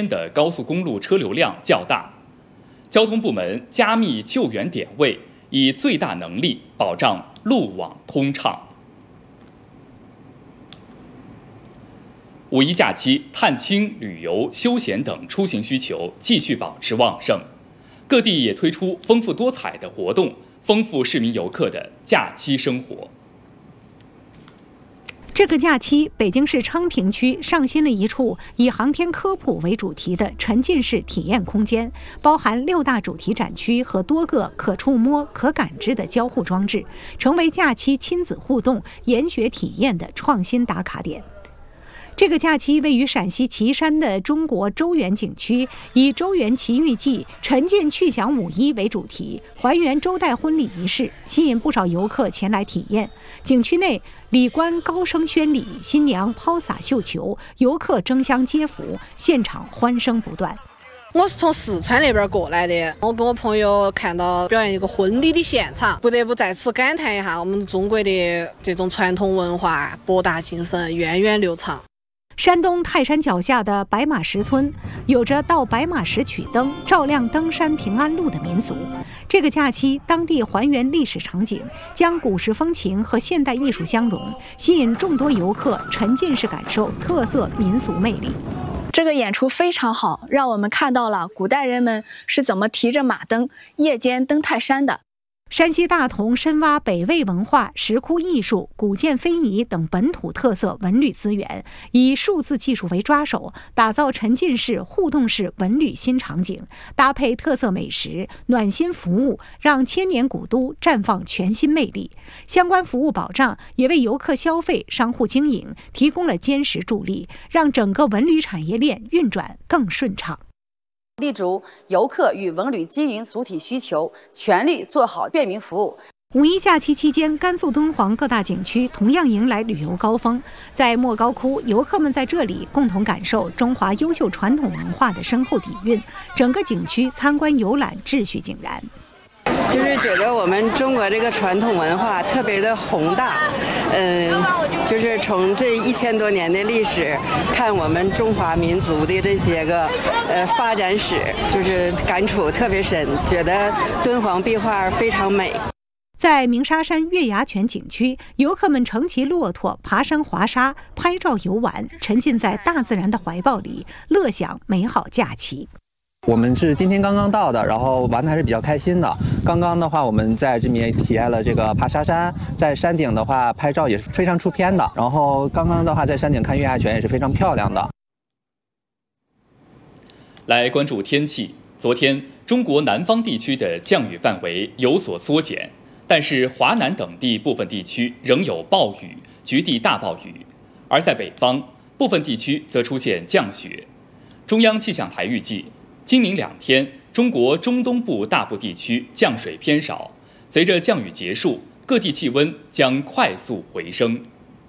的高速公路车流量较大，交通部门加密救援点位，以最大能力保障路网通畅。五一假期，探亲、旅游、休闲等出行需求继续保持旺盛，各地也推出丰富多彩的活动，丰富市民游客的假期生活。 这个假期，北京市昌平区上新了一处以航天科普为主题的沉浸式体验空间，包含6大主题展区和多个可触摸、可感知的交互装置，成为假期亲子互动、研学体验的创新打卡点。这个假期位于陕西岐山的中国周园景区，以周园奇遇记沉浸去享五一为主题，还原周代婚礼仪式，吸引不少游客前来体验。景区内礼官高声宣礼，新娘抛洒绣球，游客争相接福，现场欢声不断。 我是从四川那边过来的，我跟我朋友看到表演一个婚礼的现场，不得不在此感叹一下我们中国的这种传统文化博大精深，源远流长。 山东泰山脚下的白马石村有着到白马石取灯、照亮登山平安路的民俗。这个假期，当地还原历史场景，将古时风情和现代艺术相融，吸引众多游客沉浸式感受特色民俗魅力。 这个演出非常好，让我们看到了古代人们是怎么提着马灯夜间登泰山的。 山西大同深挖北魏文化、石窟艺术、古建非遗等本土特色文旅资源，以数字技术为抓手，打造沉浸式、互动式文旅新场景，搭配特色美食、暖心服务，让千年古都绽放全新魅力。相关服务保障也为游客消费、商户经营提供了坚实助力，让整个文旅产业链运转更顺畅。 立足游客与文旅经营主体需求，全力做好便民服务。 五一假期期间，甘肃敦煌各大景区同样迎来旅游高峰。在莫高窟，游客们在这里共同感受中华优秀传统文化的深厚底蕴，整个景区参观游览秩序井然。 就是觉得我们中国这个传统文化特别的宏大，就是从这1000多年的历史看我们中华民族的这些个发展史，就是感触特别深，觉得敦煌壁画非常美。 在鸣沙山月牙泉景区，游客们乘骑骆驼爬山滑沙、拍照游玩，沉浸在大自然的怀抱里，乐享美好假期。 我们是今天刚刚到的，然后玩的还是比较开心的。刚刚的话，我们在这边体验了这个爬沙山，在山顶的话拍照也是非常出片的。然后刚刚的话，在山顶看月牙泉也是非常漂亮的。 来关注天气，昨天中国南方地区的降雨范围有所缩减，但是华南等地部分地区仍有暴雨，局地大暴雨，而在北方部分地区则出现降雪。中央气象台预计，今明2天，中国中东部大部地区降水偏少，随着降雨结束，各地气温将快速回升。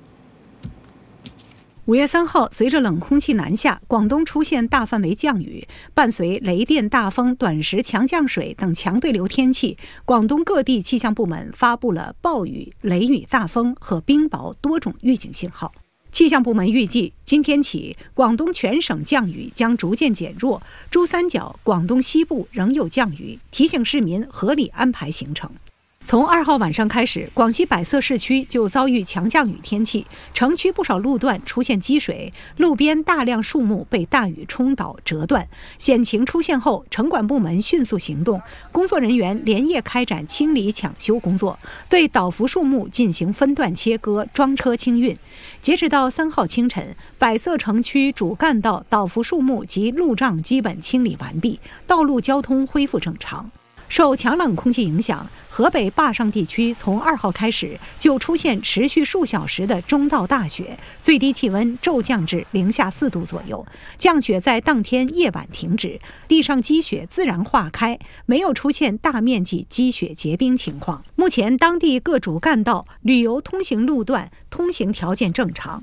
5月3号，随着冷空气南下，广东出现大范围降雨，伴随雷电、大风、短时强降水等强对流天气，广东各地气象部门发布了暴雨、雷雨大风和冰雹多种预警信号。气象部门预计，今天起，广东全省降雨将逐渐减弱，珠三角、广东西部仍有降雨，提醒市民合理安排行程。从2号晚上开始，广西百色市区就遭遇强降雨天气，城区不少路段出现积水，路边大量树木被大雨冲倒折断。险情出现后，城管部门迅速行动，工作人员连夜开展清理抢修工作，对倒伏树木进行分段切割、装车清运。截止到3号清晨，百色城区主干道倒伏树木及路障基本清理完毕，道路交通恢复正常。受强冷空气影响，河北坝上地区从2号开始就出现持续数小时的中到大雪，最低气温骤降至零下4度左右。降雪在当天夜晚停止，地上积雪自然化开，没有出现大面积积雪结冰情况。目前当地各主干道、旅游通行路段通行条件正常。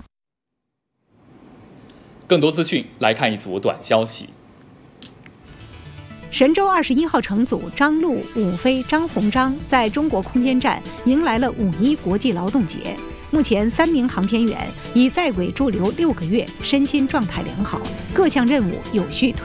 更多资讯来看一组短消息。 神舟21号乘组张陆、伍飞、张鸿章在中国空间站迎来了5·1国际劳动节。目前3名航天员已在轨驻留6个月，身心状态良好，各项任务有序推